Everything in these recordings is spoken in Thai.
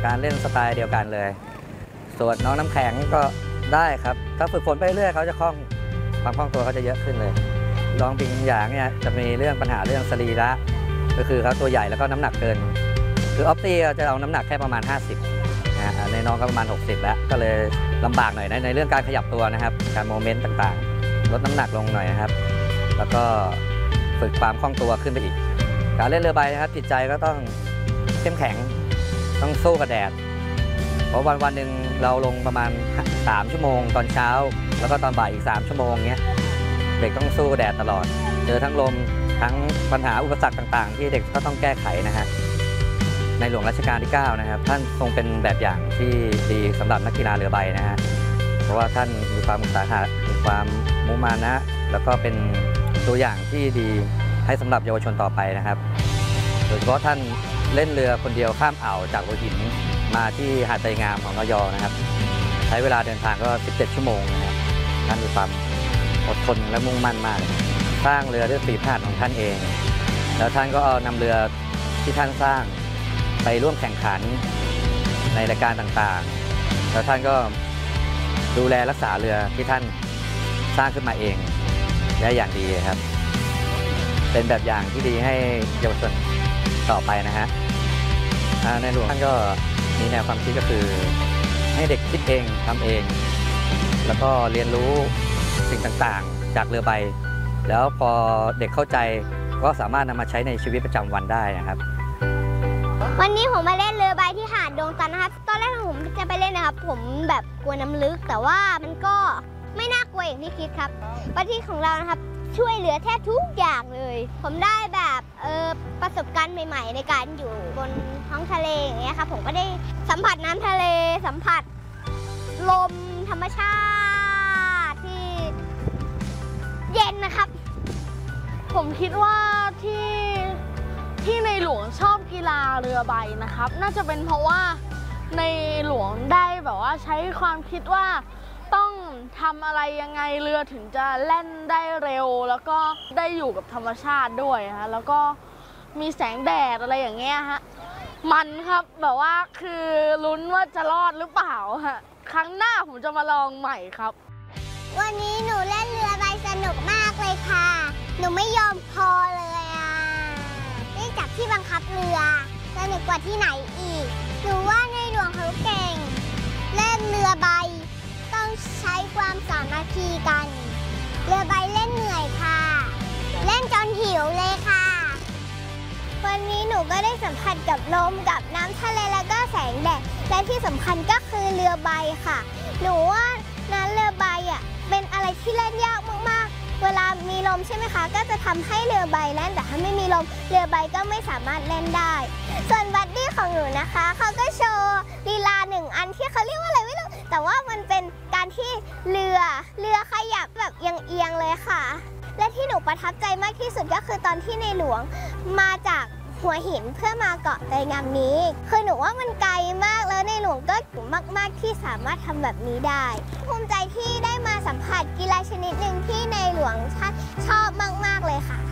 การเล่นสไตล์เดียวกันเลยส่วนน้องน้ำแข็งก็ได้ครับถ้าฝึกฝนไปเรื่อยเขาจะความคล่องตัวเขาจะเยอะขึ้นเลยน้องปิงหยางเนี่ยจะมีเรื่องปัญหาเรื่องสรีระก็คือเขาตัวใหญ่แล้วก็น้ำหนักเกินคือออฟตี้จะเอาน้ำหนักแค่ประมาณ50นะในน้องก็ประมาณ60แล้วก็เลยลำบากหน่อยในเรื่องการขยับตัวนะครับการโมเมนต์ต่างๆลดน้ำหนักลงหน่อยนะครับแล้วก็ฝึกความคล่องตัวขึ้นไปอีกการเล่นเรือใบนะครับจิตใจก็ต้องเข้มแข็งต้องสู้กับแดดเพราะวันหนึ่งเราลงประมาณ3 ชั่วโมงตอนเช้าแล้วก็ตอนบ่ายอีก3 ชั่วโมงเงี้ยเด็กต้องสู้แดดตลอดเจอทั้งลมทั้งปัญหาอุปสรรคต่างๆที่เด็กก็ต้องแก้ไขนะฮะในหลวงรัชกาลที่9นะครับท่านทรงเป็นแบบอย่างที่ดีสำหรับนักกีฬาเรือใบนะฮะเพราะว่าท่านมีความอุตสาหะมีความมุมานะแล้วก็เป็นตัวอย่างที่ดีให้สำหรับเยาวชนต่อไปนะครับโดยเฉพาะท่านเล่นเรือคนเดียวข้ามอ่าวจากหัวหินมาที่หาดไตรงามของระยองนะครับใช้เวลาเดินทางก็17 ชั่วโมงนะครับท่านมีความอดทนและมุ่งมั่นมากสร้างเรือด้วยฝีพระหัตถ์ของท่านเองแล้วท่านก็เอานำเรือที่ท่านสร้างไปร่วมแข่งขันในรายการต่างๆแล้วท่านก็ดูแลรักษาเรือที่ท่านสร้างขึ้นมาเองได้อย่างดีครับเป็นแบบอย่างที่ดีให้เยาวชนต่อไปนะฮะในหลวงท่านก็มีแนวความคิดก็คือให้เด็กคิดเองทำเองแล้วก็เรียนรู้สิ่งต่างๆจากเรือใบแล้วพอเด็กเข้าใจก็สามารถนำมาใช้ในชีวิตประจำวันได้นะครับวันนี้ผมมาเล่นเรือใบที่หาดดงจันทร์นะครับตอนแรกผมจะไปเล่นนะครับผมแบบกลัวน้ำลึกแต่ว่ามันก็ไม่น่ากลัวอย่างที่คิดครับวันที่ของเรานะครับช่วยเหลือแทบทุกอย่างเลยผมได้แบบประสบการณ์ใหม่ๆในการอยู่บนท้องทะเลอย่างเงี้ยครับผมก็ได้สัมผัสน้ำทะเลสัมผัสลมธรรมชาติที่เย็นนะครับผมคิดว่าที่ในหลวงชอบกีฬาเรือใบนะครับน่าจะเป็นเพราะว่าในหลวงได้แบบว่าใช้ความคิดว่าต้องทำอะไรยังไงเรือถึงจะแล่นได้เร็วแล้วก็ได้อยู่กับธรรมชาติด้วยฮะแล้วก็มีแสงแดดอะไรอย่างเงี้ยฮะมันครับแบบว่าคือลุ้นว่าจะรอดหรือเปล่าฮะครั้งหน้าผมจะมาลองใหม่ครับวันนี้หนูเล่นเรือใบสนุกมากเลยค่ะหนูไม่ยอมพอเลยอ่ะนี่จากที่บังคับเรือสนุกกว่าที่ไหนอีกหนูว่าในหลวงเขาเก่งเล่นเรือใบต้องใช้ความสามัคคีกันเรือใบเล่นเหนื่อยค่ะเล่นจนหิวเลยค่ะวันนี้หนูก็ได้สัมผัสกับลมกับน้ำทะเลแล้วก็แสงแดดและที่สำคัญก็คือเรือใบค่ะหนูว่านั้นเรือใบอ่ะเป็นอะไรที่เล่นยากมากๆเวลามีลมใช่ไหมคะก็จะทำให้เรือใบแล่นแต่ถ้าไม่มีลมเรือใบก็ไม่สามารถเล่นได้ส่วนบัดดี้ของหนูนะคะเขาก็โชว์ลีลา1 อันที่เขาเรียกว่าอะไรไม่รู้แต่ว่ามันเป็นการที่เรือขยับแบบเอียงๆเลยค่ะและที่หนูประทับใจมากที่สุดก็คือตอนที่ในหลวงมาจากหัวหินเพื่อมาเกาะไตรงามนี้คือหนูว่ามันไกลมากแล้วในหลวงก็เก่งมากๆที่สามารถทำแบบนี้ได้ภูมิใจที่ได้มาสัมผัสกีฬาชนิดหนึ่งที่ในหลวงชอบมากๆเลยค่ะ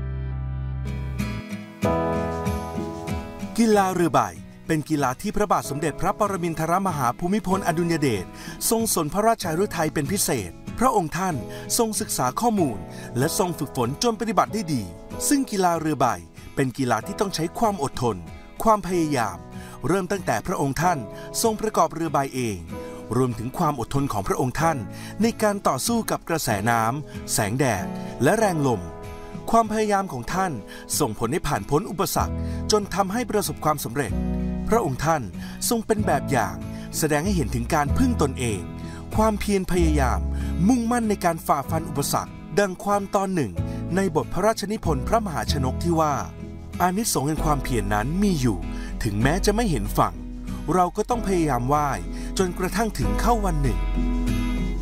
กีฬาเรือใบเป็นกีฬาที่พระบาทสมเด็จพระปรมินทรมหาภูมิพลอดุลยเดชทรงสนพระราชฤทัยเป็นพิเศษพระองค์ท่านทรงศึกษาข้อมูลและทรงฝึกฝนจนปฏิบัติได้ดีซึ่งกีฬาเรือใบเป็นกีฬาที่ต้องใช้ความอดทนความพยายามเริ่มตั้งแต่พระองค์ท่านทรงประกอบเรือใบเองรวมถึงความอดทนของพระองค์ท่านในการต่อสู้กับกระแสน้ำแสงแดดและแรงลมความพยายามของท่านส่งผลให้ผ่านพ้นอุปสรรคจนทำให้ประสบความสำเร็จพระองค์ท่านทรงเป็นแบบอย่างแสดงให้เห็นถึงการพึ่งตนเองความเพียรพยายามมุ่งมั่นในการฝ่าฟันอุปสรรคดังความตอนหนึ่งในบทพระราชนิพนธ์พระมหาชนกที่ว่าอานิสงส์แห่งความเพียรนั้นมีอยู่ถึงแม้จะไม่เห็นฝั่งเราก็ต้องพยายามว่ายจนกระทั่งถึงเข้าวันหนึ่ง